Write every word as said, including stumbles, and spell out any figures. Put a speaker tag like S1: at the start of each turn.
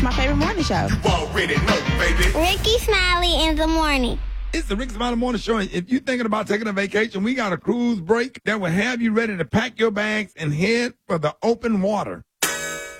S1: My favorite morning show.
S2: You already know, baby.
S3: Ricky Smiley in the morning.
S4: It's the Rick Smiley Morning Show. If you're thinking about taking a vacation, we got a cruise break that will have you ready to pack your bags and head for the open water.